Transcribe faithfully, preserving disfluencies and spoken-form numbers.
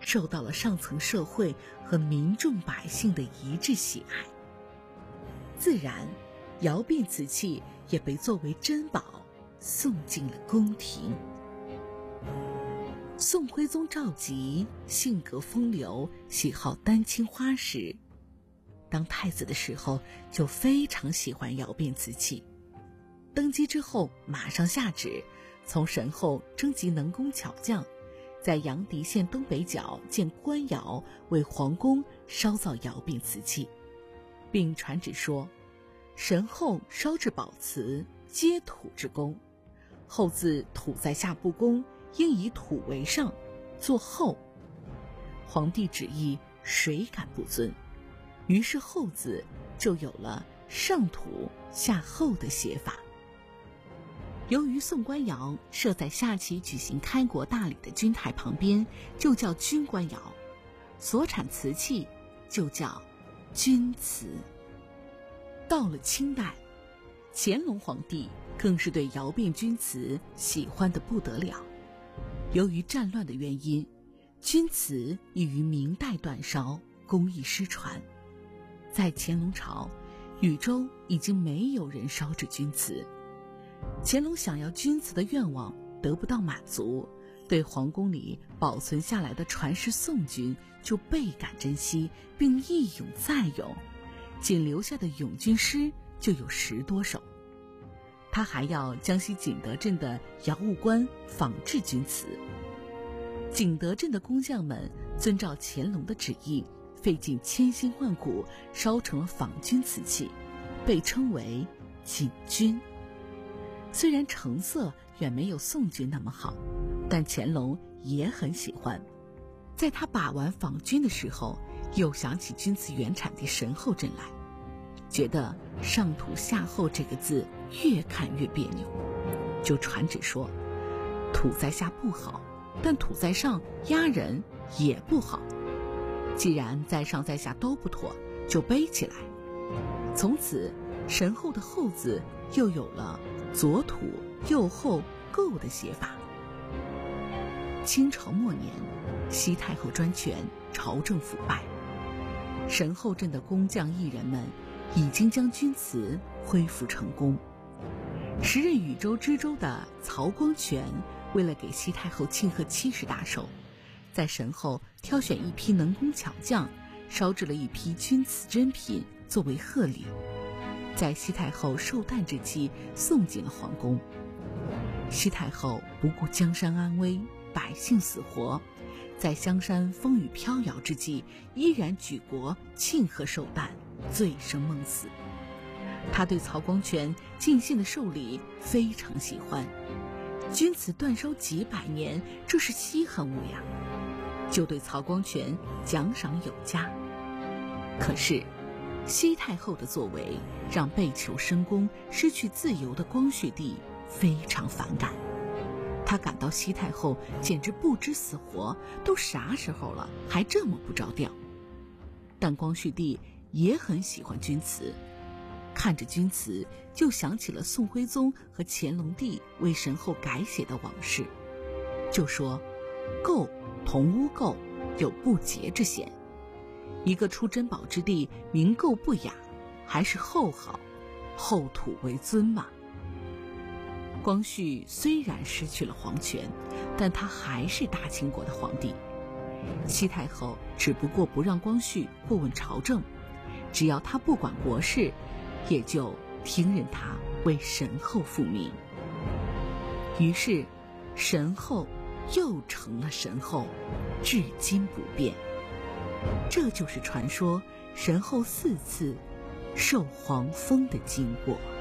受到了上层社会和民众百姓的一致喜爱。自然，窑变瓷器也被作为珍宝送进了宫廷。宋徽宗赵佶性格风流，喜好丹青花石，当太子的时候就非常喜欢窑变瓷器。登基之后马上下旨，从神后征集能工巧匠，在阳翟县东北角建官窑，为皇宫烧造窑变瓷器，并传旨说：神后烧制宝瓷，皆土之功，后自土在下不公，应以土为上，作后。皇帝旨意，谁敢不遵？于是后字就有了上土下后的写法。由于宋官窑设在下棋举行开国大礼的军台旁边，就叫军官窑，所产瓷器就叫军瓷。到了清代，乾隆皇帝更是对窑变钧瓷喜欢得不得了。由于战乱的原因，钧瓷已于明代断烧，工艺失传。在乾隆朝，禹州已经没有人烧制钧瓷。乾隆想要钧瓷的愿望得不到满足，对皇宫里保存下来的传世宋钧就倍感珍惜，并一咏再咏，仅留下的咏钧诗就有十多首。他还要江西景德镇的窑务官仿制钧瓷。景德镇的工匠们遵照乾隆的旨意，费尽千辛万苦烧成了仿钧瓷器，被称为景钧。虽然成色远没有宋钧那么好，但乾隆也很喜欢。在他把玩仿钧的时候，又想起钧瓷原产地神后镇来，觉得上土下后这个字越看越别扭，就传旨说：土在下不好，但土在上压人也不好，既然在上在下都不妥，就背起来。从此神后的后字又有了左土右后构的写法。清朝末年，西太后专权，朝政腐败，神后镇的工匠艺人们已经将钧瓷恢复成功。时任禹州知州的曹光全为了给西太后庆贺七十大寿，在神后挑选一批能工巧匠，烧制了一批钧瓷珍品作为贺礼，在西太后寿诞之期送进了皇宫。西太后不顾江山安危，百姓死活，在香山风雨飘摇之际，依然举国庆贺寿诞，醉生梦死。他对曹光全尽献的寿礼非常喜欢，钧瓷断烧几百年，这是稀罕物呀，就对曹光全奖赏有加。可是西太后的作为让被囚深宫、失去自由的光绪帝非常反感，他感到西太后简直不知死活，都啥时候了还这么不着调。但光绪帝也很喜欢钧瓷，看着钧瓷就想起了宋徽宗和乾隆帝为神后改写的往事，就说构同污垢，有不洁之嫌，一个出珍宝之地，名垢不雅，还是后好，后土为尊嘛。光绪虽然失去了皇权，但他还是大清国的皇帝。西太后只不过不让光绪过问朝政，只要他不管国事，也就听任他为神后复命。于是神后又成了神后，至今不变。这就是传说神后四次受黄封的经过。